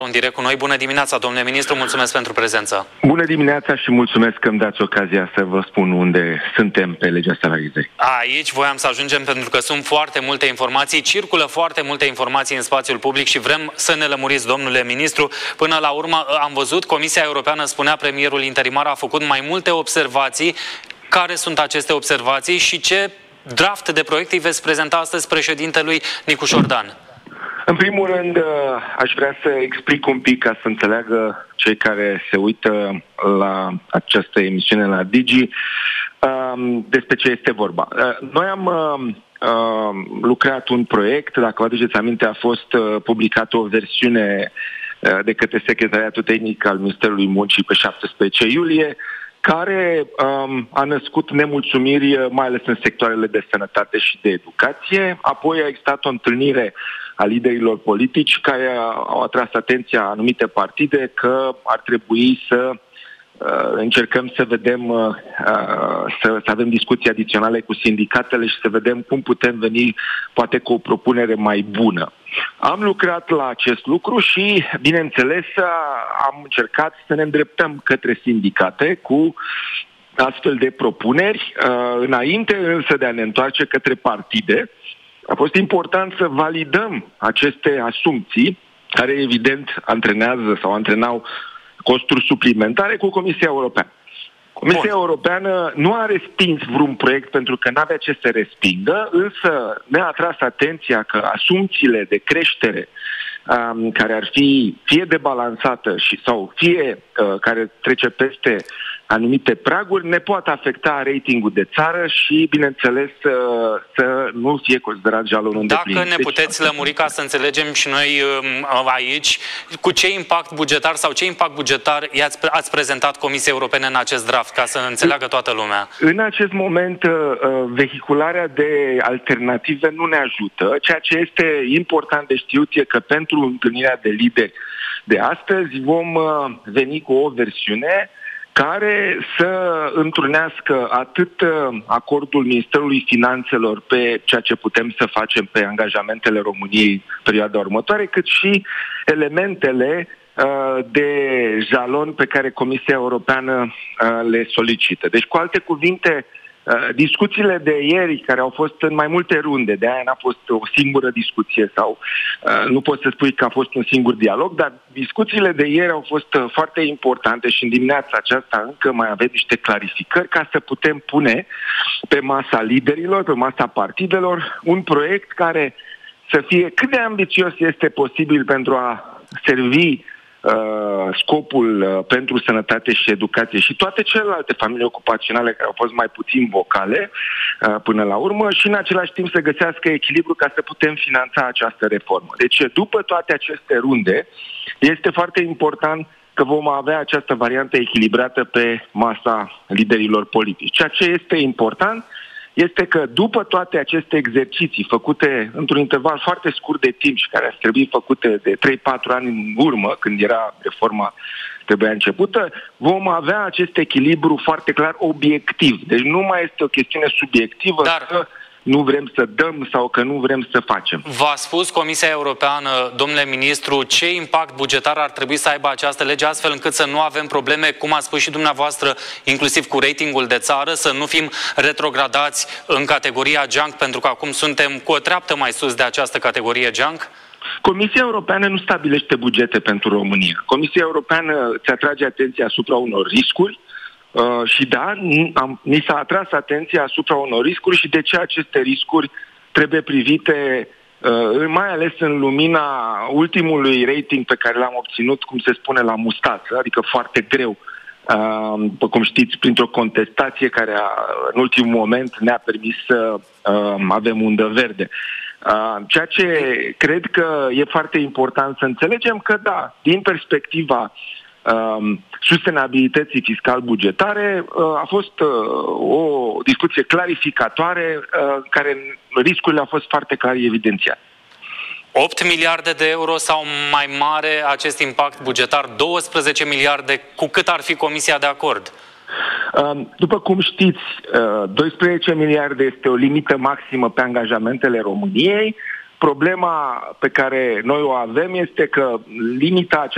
În direct cu noi. Bună dimineața, domnule ministru, mulțumesc pentru prezență. Bună dimineața și mulțumesc că îmi dați ocazia să vă spun unde suntem pe legea salarizării. Aici voiam să ajungem pentru că sunt foarte multe informații, circulă foarte multe informații în spațiul public și vrem să ne lămuriți, domnule ministru. Până la urmă am văzut, Comisia Europeană, spunea premierul interimar, a făcut mai multe observații. Care sunt aceste observații și ce draft de proiect îi veți prezenta astăzi președintelui Nicușor Dan? În primul rând, aș vrea să explic un pic ca să înțeleagă cei care se uită la această emisiune la Digi despre ce este vorba. Noi am lucrat un proiect, dacă vă aduceți aminte, a fost publicată o versiune de către Secretariatul Tehnic al Ministerului Muncii pe 17 iulie, care a născut nemulțumiri, mai ales în sectoarele de sănătate și de educație. Apoi a existat o întâlnire a liderilor politici care au atras atenția anumite partide că ar trebui să încercăm să vedem, să avem discuții adiționale cu sindicatele și să vedem cum putem veni poate cu o propunere mai bună. Am lucrat la acest lucru și, bineînțeles, am încercat să ne îndreptăm către sindicate cu astfel de propuneri, înainte însă de a ne întoarce către partide. A fost important să validăm aceste asumții, care evident antrenează sau antrenau costuri suplimentare, cu Comisia Europeană. Comisia Europeană nu a respins vreun proiect pentru că n-avea ce să respingă, însă ne-a atras atenția că asumțiile de creștere care ar fi fie debalansată sau fie care trece peste anumite praguri, ne poate afecta ratingul de țară și, bineînțeles, să nu fie considerat jalonul îndeplinit. Dacă ne puteți lămuri ca să înțelegem și noi aici, cu ce impact bugetar sau ce impact bugetar ați prezentat Comisiei Europene în acest draft, ca să înțeleagă toată lumea? În acest moment, vehicularea de alternative nu ne ajută. Ceea ce este important de știut e că pentru întâlnirea de lideri de astăzi vom veni cu o versiune care să întrunească atât acordul Ministerului Finanțelor pe ceea ce putem să facem pe angajamentele României perioada următoare, cât și elementele de jalon pe care Comisia Europeană le solicită. Deci, cu alte cuvinte, discuțiile de ieri, care au fost în mai multe runde, de aia n-a fost o singură discuție sau nu pot să spui că a fost un singur dialog, dar discuțiile de ieri au fost foarte importante și în dimineața aceasta încă mai avem niște clarificări ca să putem pune pe masa liderilor, pe masa partidelor, un proiect care să fie cât de ambițios este posibil pentru a servi scopul pentru sănătate și educație și toate celelalte familii ocupaționale care au fost mai puțin vocale până la urmă și în același timp să găsească echilibru ca să putem finanța această reformă. Deci după toate aceste runde este foarte important că vom avea această variantă echilibrată pe masa liderilor politici. Ceea ce este important este că după toate aceste exerciții făcute într-un interval foarte scurt de timp și care ar trebui făcute de 3-4 ani în urmă, când era reforma trebuia începută, vom avea acest echilibru foarte clar obiectiv. Deci nu mai este o chestiune subiectivă că nu vrem să dăm sau că nu vrem să facem. V-a spus Comisia Europeană, domnule ministru, ce impact bugetar ar trebui să aibă această lege, astfel încât să nu avem probleme, cum ați spus și dumneavoastră, inclusiv cu ratingul de țară, să nu fim retrogradați în categoria junk, pentru că acum suntem cu o treaptă mai sus de această categorie junk? Comisia Europeană nu stabilește bugete pentru România. Comisia Europeană îți atrage atenția asupra unor riscuri, și da, ni s-a atras atenția asupra unor riscuri și de ce aceste riscuri trebuie privite mai ales în lumina ultimului rating pe care l-am obținut, cum se spune, la mustață, adică foarte greu, după cum știți, printr-o contestație care în ultimul moment ne-a permis să avem undă verde. Ceea ce cred că e foarte important să înțelegem că da, din perspectiva sustenabilității fiscal-bugetare a fost o discuție clarificatoare care riscurile au fost foarte clar evidențiate. 8 miliarde de euro sau mai mare acest impact bugetar? 12 miliarde? Cu cât ar fi Comisia de acord? După cum știți, 12 miliarde este o limită maximă pe angajamentele României. Problema pe care noi o avem este că limita aceasta